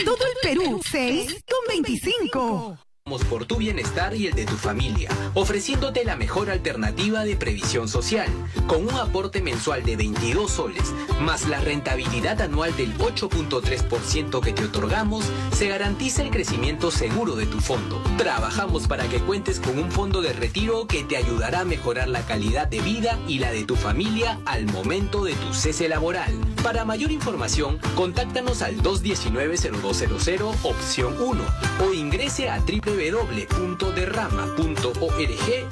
todo el Perú, 6,25. Por tu bienestar y el de tu familia, ofreciéndote la mejor alternativa de previsión social, con un aporte mensual de 22 soles, más la rentabilidad anual del 8.3% que te otorgamos, se garantiza el crecimiento seguro de tu fondo. Trabajamos para que cuentes con un fondo de retiro que te ayudará a mejorar la calidad de vida y la de tu familia al momento de tu cese laboral. Para mayor información, contáctanos al 219-0200, opción 1, o ingrese a www.derrama.org.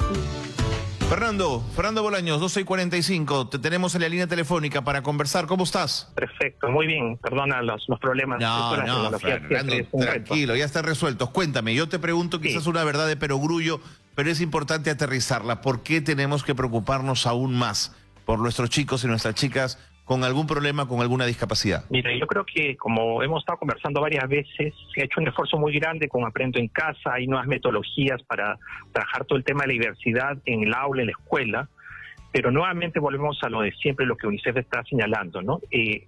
Fernando Bolaños, 12:45, te tenemos en la línea telefónica para conversar. ¿Cómo estás? Perfecto, muy bien. Perdona los problemas. No, Fernando, tranquilo, ya están resueltos. Cuéntame, yo te pregunto quizás una verdad de perogrullo, pero es importante aterrizarla. ¿Por qué tenemos que preocuparnos aún más por nuestros chicos y nuestras chicas con algún problema, con alguna discapacidad? Mira, yo creo que como hemos estado conversando varias veces, se ha hecho un esfuerzo muy grande con Aprendo en Casa, hay nuevas metodologías para trabajar todo el tema de la diversidad en el aula, en la escuela, pero nuevamente volvemos a lo de siempre, lo que UNICEF está señalando, ¿no?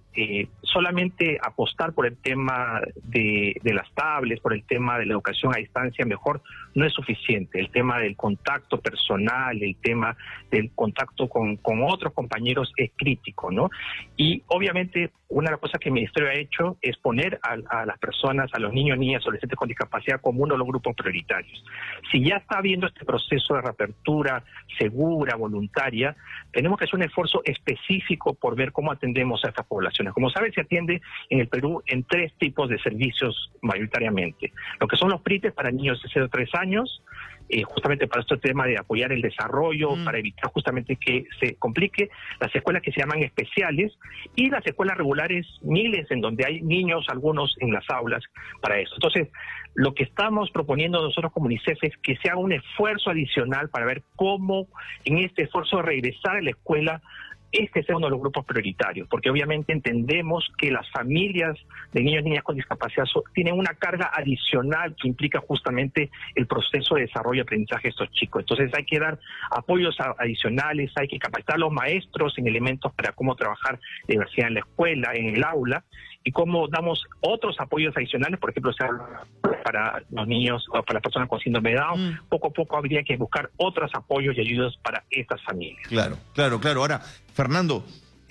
Solamente apostar por el tema de las tablets, por el tema de la educación a distancia mejor, no es suficiente. El tema del contacto personal, el tema del contacto con otros compañeros es crítico, ¿no? Y obviamente una de las cosas que el Ministerio ha hecho es poner a las personas, a los niños, niñas, adolescentes con discapacidad como uno de los grupos prioritarios. Si ya está habiendo este proceso de reapertura segura, voluntaria, tenemos que hacer un esfuerzo específico por ver cómo atendemos a estas poblaciones. Como sabes, se atiende en el Perú en 3 tipos de servicios mayoritariamente. Lo que son los PRITES para niños de 0 a 3 años, justamente para este tema de apoyar el desarrollo, para evitar justamente que se complique, las escuelas que se llaman especiales y las escuelas regulares, miles en donde hay niños, algunos en las aulas para eso. Entonces, lo que estamos proponiendo nosotros como UNICEF es que se haga un esfuerzo adicional para ver cómo en este esfuerzo de regresar a la escuela este es uno de los grupos prioritarios, porque obviamente entendemos que las familias de niños y niñas con discapacidad tienen una carga adicional que implica justamente el proceso de desarrollo y aprendizaje de estos chicos. Entonces hay que dar apoyos adicionales, hay que capacitar a los maestros en elementos para cómo trabajar diversidad en la escuela, en el aula, y cómo damos otros apoyos adicionales, por ejemplo, para los niños o para las personas con síndrome de Down. Poco a poco habría que buscar otros apoyos y ayudas para estas familias. Claro. Ahora, Fernando,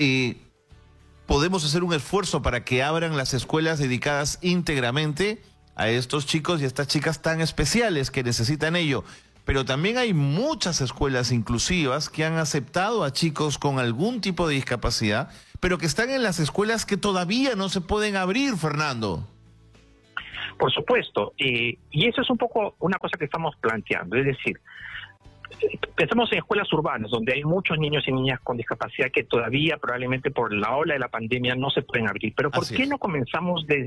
podemos hacer un esfuerzo para que abran las escuelas dedicadas íntegramente a estos chicos y a estas chicas tan especiales que necesitan ello. Pero también hay muchas escuelas inclusivas que han aceptado a chicos con algún tipo de discapacidad, pero que están en las escuelas que todavía no se pueden abrir, Fernando. Por supuesto, y eso es un poco una cosa que estamos planteando, es decir, pensamos en escuelas urbanas donde hay muchos niños y niñas con discapacidad que todavía probablemente por la ola de la pandemia no se pueden abrir, pero ¿por qué no comenzamos desde